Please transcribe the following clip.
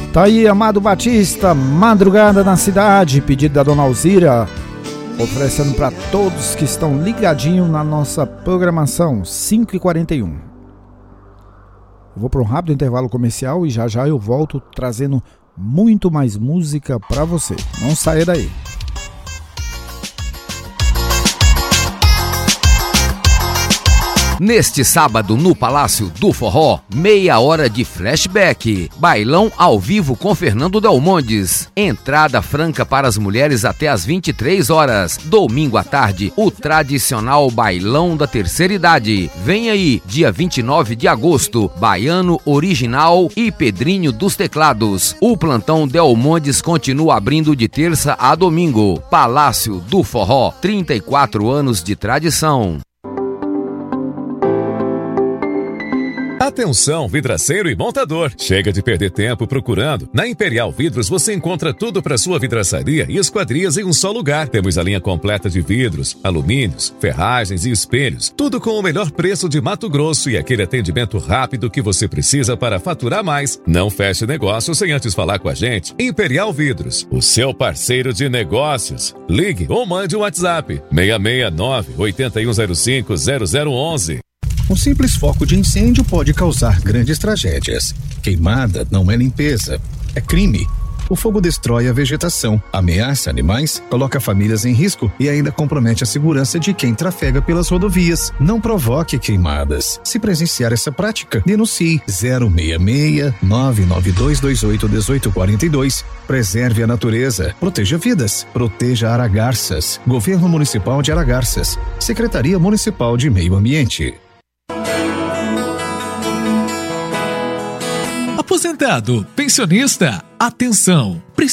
Tá aí, Amado Batista, Madrugada na Cidade, pedido da Dona Alzira, oferecendo para todos que estão ligadinhos na nossa programação, 5h41. Vou para um rápido intervalo comercial e já eu volto trazendo muito mais música para você. Não saia daí. Neste sábado, no Palácio do Forró, meia hora de flashback. Bailão ao vivo com Fernando Delmondes. Entrada franca para as mulheres até às 23 horas. Domingo à tarde, o tradicional Bailão da Terceira Idade. Vem aí, dia 29 de agosto, Baiano Original e Pedrinho dos Teclados. O plantão Delmondes continua abrindo de terça a domingo. Palácio do Forró, 34 anos de tradição. Atenção, vidraceiro e montador. Chega de perder tempo procurando. Na Imperial Vidros você encontra tudo para sua vidraçaria e esquadrias em um só lugar. Temos a linha completa de vidros, alumínios, ferragens e espelhos. Tudo com o melhor preço de Mato Grosso e aquele atendimento rápido que você precisa para faturar mais. Não feche negócio sem antes falar com a gente. Imperial Vidros, o seu parceiro de negócios. Ligue ou mande um WhatsApp. 669-8105-0011. Um simples foco de incêndio pode causar grandes tragédias. Queimada não é limpeza, é crime. O fogo destrói a vegetação, ameaça animais, coloca famílias em risco e ainda compromete a segurança de quem trafega pelas rodovias. Não provoque queimadas. Se presenciar essa prática, denuncie 066-99228-1842. Preserve a natureza, proteja vidas, proteja Aragarças. Governo Municipal de Aragarças. Secretaria Municipal de Meio Ambiente. Aposentado, pensionista, atenção!